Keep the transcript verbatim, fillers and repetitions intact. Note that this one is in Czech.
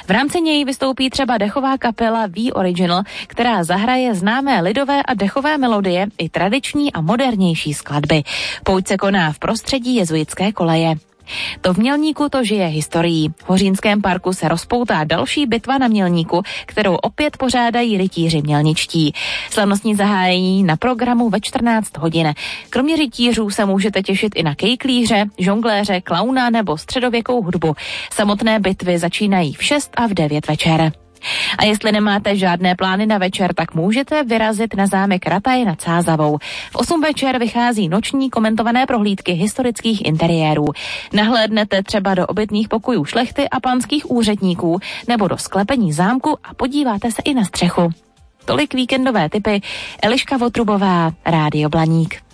V rámci něj vystoupí třeba dechová kapela V Original, která zahraje známé lidové a dechové melodie i tradiční a modernější skladby. Pouť se koná v prostředí jezuitské koleje. To v Mělníku to žije historií. V Hořínském parku se rozpoutá další bitva na Mělníku, kterou opět pořádají rytíři mělničtí. Slavnostní zahájení na programu ve čtrnáct hodin. Kromě rytířů se můžete těšit i na kejklíře, žongléře, klauna nebo středověkou hudbu. Samotné bitvy začínají v šest a v devět večer. A jestli nemáte žádné plány na večer, tak můžete vyrazit na zámek Rataj nad Sázavou. V osm večer vychází noční komentované prohlídky historických interiérů. Nahlédnete třeba do obytných pokojů šlechty a panských úředníků nebo do sklepení zámku a podíváte se i na střechu. Tolik víkendové tipy. Eliška Votrubová, Rádio Blaník.